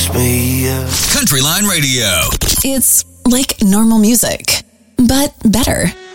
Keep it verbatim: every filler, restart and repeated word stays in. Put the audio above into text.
touch me, yeah. Countryline Radio. It's like normal music, but better.